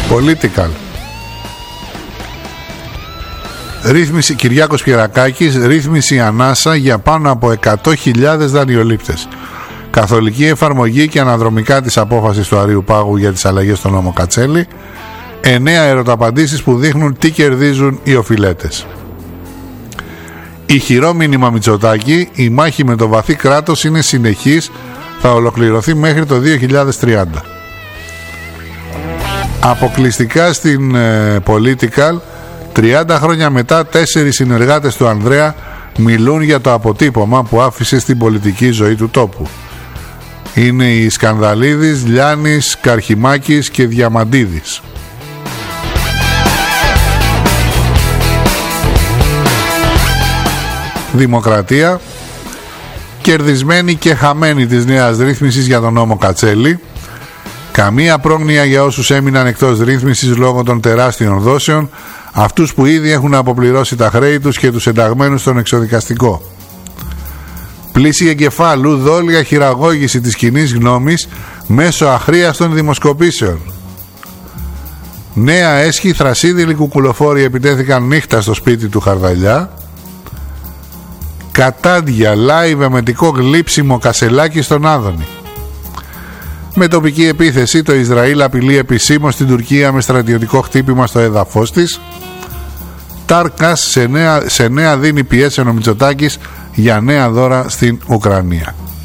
Political. Ρύθμιση, Κυριάκος Πιερακάκης, ρύθμιση ανάσα για πάνω από 100.000 δανειολήπτες. Καθολική εφαρμογή και αναδρομικά της απόφασης του Αρείου Πάγου για τις αλλαγές στον νόμο Κατσέλη. 9 ερωταπαντήσεις που δείχνουν τι κερδίζουν οι οφειλέτες. Ηχηρό μήνυμα Μητσοτάκη, η μάχη με το βαθύ κράτος είναι συνεχής, θα ολοκληρωθεί μέχρι το 2030. Αποκλειστικά στην Political, 30 χρόνια μετά 4 συνεργάτες του Ανδρέα μιλούν για το αποτύπωμα που άφησε στην πολιτική ζωή του τόπου. Είναι οι Σκανδαλίδης, Λιάνης, Καρχιμάκης και Διαμαντίδης. Δημοκρατία. Κερδισμένη και χαμένη της νέας ρύθμισης για τον νόμο Κατσέλη. Καμία πρόνοια για όσους έμειναν εκτός ρύθμισης λόγω των τεράστιων δόσεων, αυτούς που ήδη έχουν αποπληρώσει τα χρέη τους και τους ενταγμένους στον εξοδικαστικό. Πλήση εγκεφάλου, δόλια χειραγώγηση της κοινής γνώμης μέσω αχρίαστων δημοσκοπήσεων. Νέα έσχη, θρασίδηλοι κουκουλοφόροι επιτέθηκαν νύχτα στο σπίτι του Χαρδαλιά. Κατάντια, live εμετικό γλύψιμο Κασελάκη στον Άδωνη. Με τοπική επίθεση, το Ισραήλ απειλεί επισήμως την Τουρκία με στρατιωτικό χτύπημα στο έδαφος της. Τάρκας σε νέα δίνει πιέσεων ο Μητσοτάκης για νέα δώρα στην Ουκρανία.